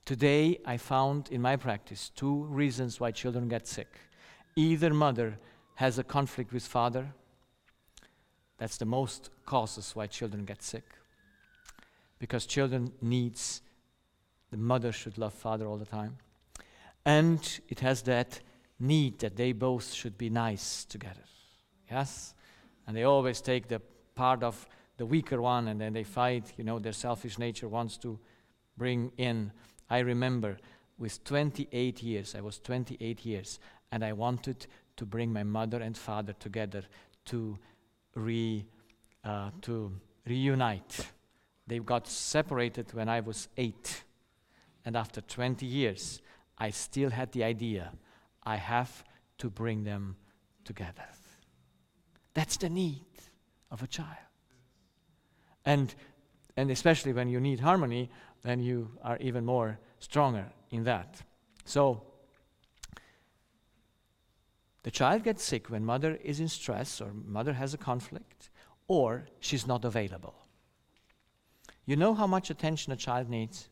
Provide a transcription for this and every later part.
Today, I found in my practice 2 reasons why children get sick. Either mother has a conflict with father. That's the most causes why children get sick. Because children needs, the mother should love father all the time. And it has that need that they both should be nice together. Yes? And they always take the part of the weaker one and then they fight. Their selfish nature wants to bring in. I remember with 28 years, I was 28 years, and I wanted to bring my mother and father together to reunite. They got separated when I was 8. And after 20 years, I still had the idea, I have to bring them together. That's the need of a child. And especially when you need harmony, then you are even more stronger in that. So, the child gets sick when mother is in stress or mother has a conflict or she's not available. You know how much attention a child needs?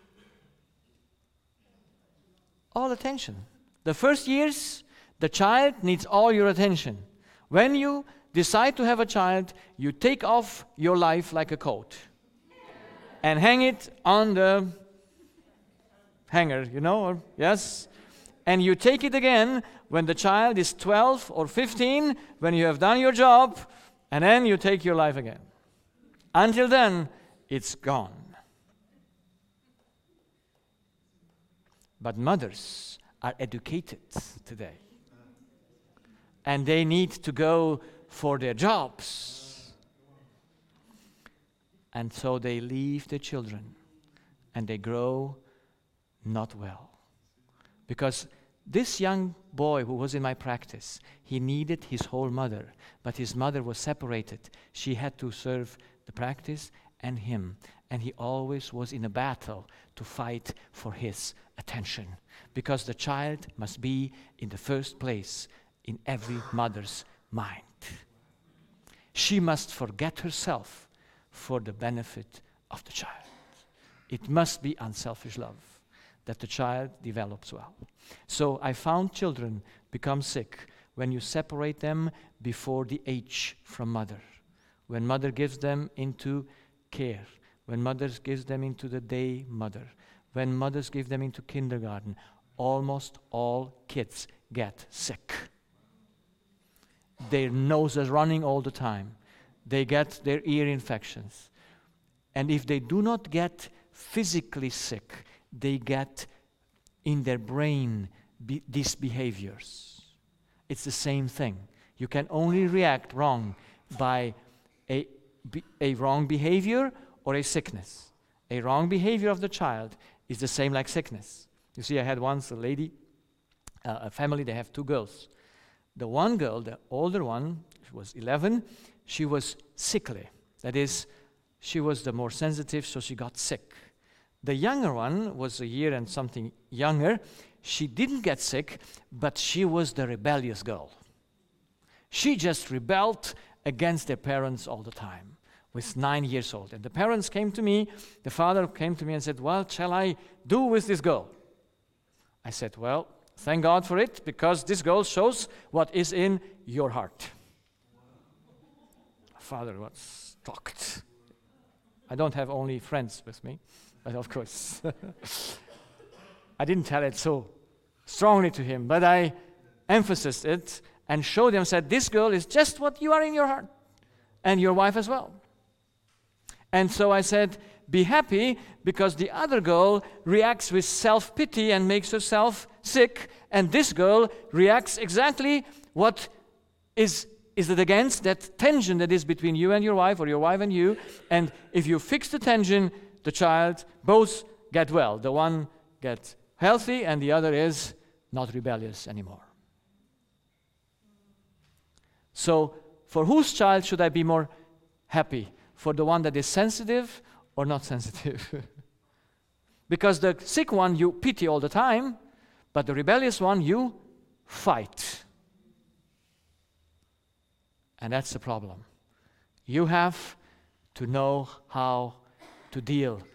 All attention. The first years, the child needs all your attention. When you decide to have a child, you take off your life like a coat and hang it on the hanger, yes? And you take it again when the child is 12 or 15, when you have done your job, and then you take your life again. Until then, it's gone. But mothers are educated today. And they need to go for their jobs. And so they leave their children and they grow not well. Because this young boy who was in my practice, he needed his whole mother, but his mother was separated. She had to serve the practice and him, and he always was in a battle to fight for his attention, because the child must be in the first place in every mother's mind. She must forget herself for the benefit of the child. It must be unselfish love that the child develops well. So I found children become sick when you separate them before the age from mother. When mother gives them into care, when mothers gives them into the day mother, when mothers give them into kindergarten, almost all kids get sick. Their nose is running all the time. They get their ear infections. And if they do not get physically sick, they get in their brain these behaviors. It's the same thing. You can only react wrong by a wrong behavior or a sickness. A wrong behavior of the child is the same like sickness. You see, I had once a lady, a family, they have 2 girls. The one girl, the older one, she was 11, she was sickly. That is, she was the more sensitive, so she got sick. The younger one was a year and something younger. She didn't get sick, but she was the rebellious girl. She just rebelled against their parents all the time, with 9 years old. And the parents came to me, the father came to me and said, "What shall I do with this girl?" I said, "Well, thank God for it, because this girl shows what is in your heart." Father was shocked. I don't have only friends with me, but of course. I didn't tell it so strongly to him, but I emphasized it and showed him, said, "This girl is just what you are in your heart, and your wife as well." And so I said, "Be happy, because the other girl reacts with self-pity and makes herself sick, and this girl reacts exactly what is it against that tension that is between you and your wife, or your wife and you, and if you fix the tension, the child, both get well. The one gets healthy and the other is not rebellious anymore." So, for whose child should I be more happy? For the one that is sensitive or not sensitive? Because the sick one you pity all the time, but the rebellious one you fight. And that's the problem. You have to know how to deal